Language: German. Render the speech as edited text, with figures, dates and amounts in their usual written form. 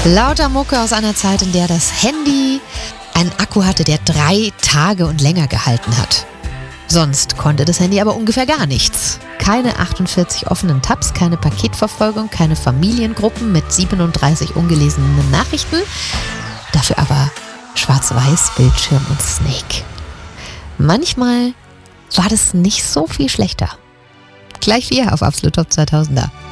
Lauter Mucke aus einer Zeit, in der das Handy einen Akku hatte, der 3 Tage und länger gehalten hat. Sonst konnte das Handy aber ungefähr gar nichts. Keine 48 offenen Tabs, keine Paketverfolgung, keine Familiengruppen mit 37 ungelesenen Nachrichten. Dafür aber Schwarz-Weiß, Bildschirm und Snake. Manchmal war das nicht so viel schlechter. Gleich wir auf Absolut Top 2000er.